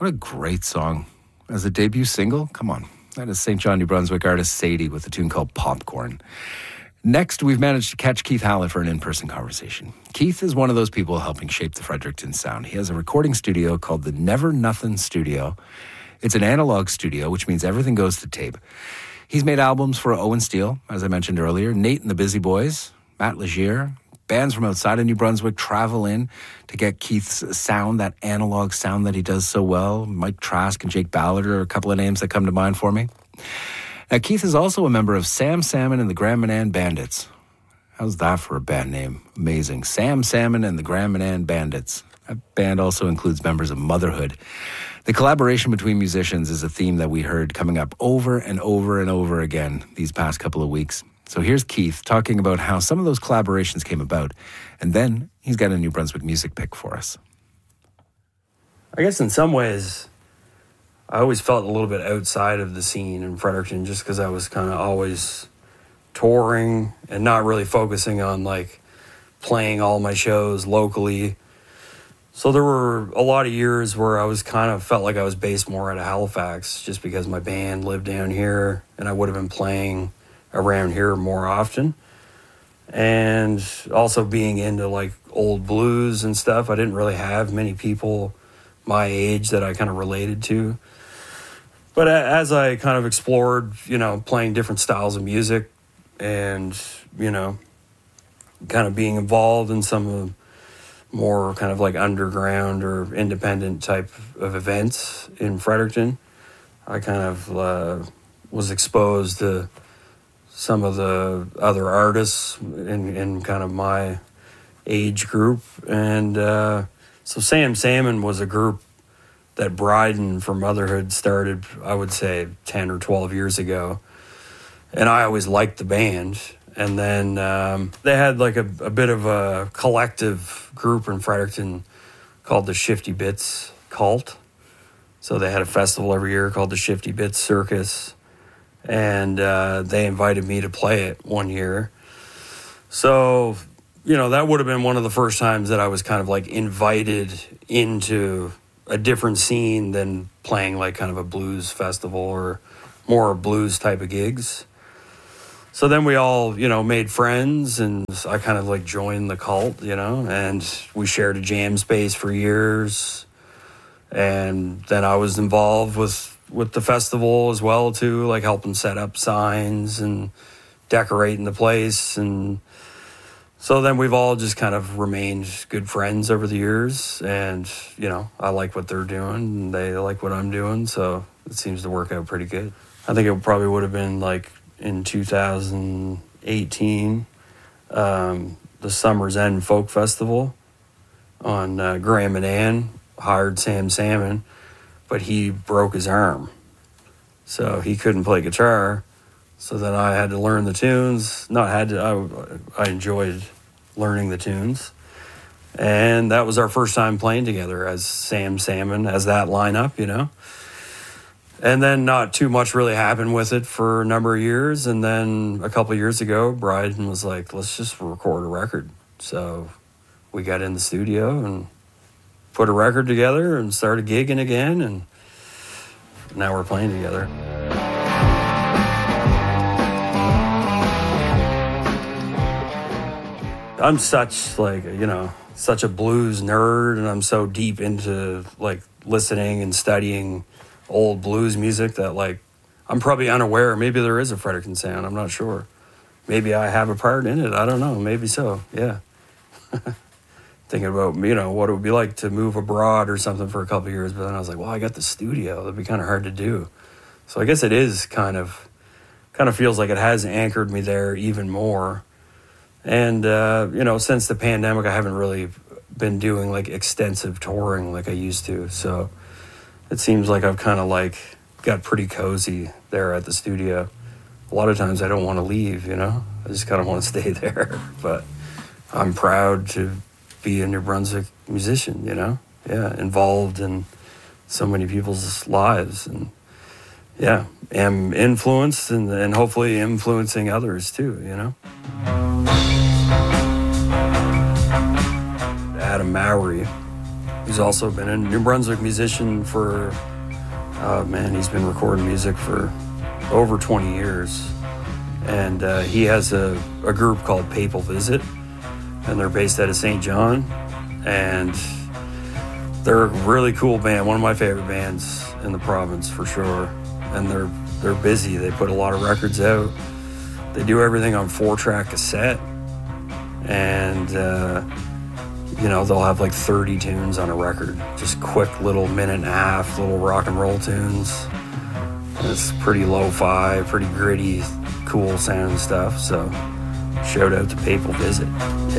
What a great song. As a debut single, come on. That is St. John, New Brunswick artist Sadie with a tune called Popcorn. Next, we've managed to catch Keith Hallett for an in-person conversation. Keith is one of those people helping shape the Fredericton sound. He has a recording studio called the Never Nothing Studio. It's an analog studio, which means everything goes to tape. He's made albums for Owen Steele, as I mentioned earlier, Nate and the Busy Boys, Matt Legier. Bands from outside of New Brunswick travel in to get Keith's sound, that analog sound that he does so well. Mike Trask and Jake Ballard are a couple of names that come to mind for me. Now, Keith is also a member of Sam Salmon and the Grand Manan Bandits. How's that for a band name? Amazing. Sam Salmon and the Grand Manan Bandits. That band also includes members of Motherhood. The collaboration between musicians is a theme that we heard coming up over and over and over again these past couple of weeks. So here's Keith talking about how some of those collaborations came about, and then he's got a New Brunswick music pick for us. I guess in some ways, I always felt a little bit outside of the scene in Fredericton just because I was kind of always touring and not really focusing on like playing all my shows locally. So there were a lot of years where I was kind of felt like I was based more out of Halifax just because my band lived down here and I would have been playing around here more often. And also being into like old blues and stuff, I didn't really have many people my age that I kind of related to. But as I kind of explored, playing different styles of music and, kind of being involved in some of more kind of like underground or independent type of events in Fredericton, I kind of was exposed to some of the other artists in kind of my age group. And so Sam Salmon was a group that Bryden for Motherhood started, I would say, 10 or 12 years ago. And I always liked the band. And then they had like a bit of a collective group in Fredericton called the Shifty Bits Cult. So they had a festival every year called the Shifty Bits Circus. And they invited me to play it one year. So, that would have been one of the first times that I was kind of like invited into a different scene than playing like kind of a blues festival or more blues type of gigs. So then we all, made friends and I kind of like joined the cult, and we shared a jam space for years. And then I was involved with the festival as well too, like helping set up signs and decorating the place. And so then we've all just kind of remained good friends over the years. And, I like what they're doing and they like what I'm doing. So it seems to work out pretty good. I think it probably would have been like in 2018, the Summer's End Folk Festival on Grand Manan hired Sam Salmon, but he broke his arm. So he couldn't play guitar. So then I had to learn the tunes. I enjoyed learning the tunes. And that was our first time playing together as Sam Salmon, as that lineup, And then not too much really happened with it for a number of years. And then a couple of years ago, Bryden was like, let's just record a record. So we got in the studio and put a record together and started gigging again. And now we're playing together. I'm such such a blues nerd, and I'm so deep into like listening and studying old blues music that like I'm probably unaware. Maybe there is a Fredericton sound. I'm not sure. Maybe I have a part in it. I don't know. Maybe so. Yeah. Thinking about, what it would be like to move abroad or something for a couple of years. But then I was like, well, I got the studio. That'd be kind of hard to do. So I guess it is kind of feels like it has anchored me there even more. And, since the pandemic, I haven't really been doing like extensive touring like I used to. So it seems like I've kind of like got pretty cozy there at the studio. A lot of times I don't want to leave, I just kind of want to stay there. But I'm proud to be a New Brunswick musician, involved in so many people's lives. And am influenced and hopefully influencing others too, Adam Mowry, who's also been a New Brunswick musician for, he's been recording music for over 20 years. And he has a group called Papal Visit, and they're based out of St. John. And they're a really cool band, one of my favorite bands in the province for sure. And they're busy. They put a lot of records out. They do everything on 4-track cassette. And, they'll have like 30 tunes on a record. Just quick little minute and a half, little rock and roll tunes. And it's pretty lo-fi, pretty gritty, cool sound stuff. So shout out to Papal Visit. Yeah.